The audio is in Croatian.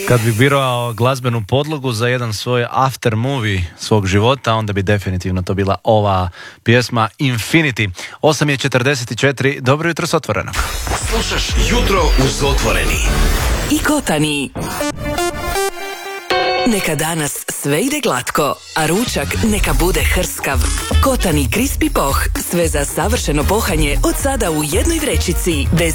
Kad bi birao glazbenu podlogu za jedan svoj after movie svog života, onda bi definitivno to bila ova pjesma Infinity. 8:44, dobro jutro s Otvoreno. Slušaš Jutro uz Otvoreni. I Kotani. Neka danas sve ide glatko, a ručak neka bude hrskav. Kotani Crispy Poh, sve za savršeno pohanje od sada u jednoj vrećici, bez